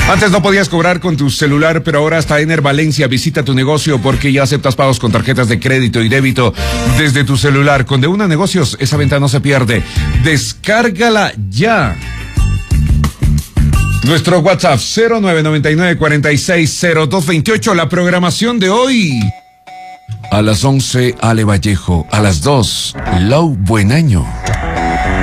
Antes no podías cobrar con tu celular, pero ahora hasta Ener Valencia visita tu negocio porque ya aceptas pagos con tarjetas de crédito y débito desde tu celular. Con De Una Negocios, esa venta no se pierde. Descárgala ya. Nuestro WhatsApp 0999-460228. La programación de hoy. A las 11, Ale Vallejo. A las 2, Lau Buen Año.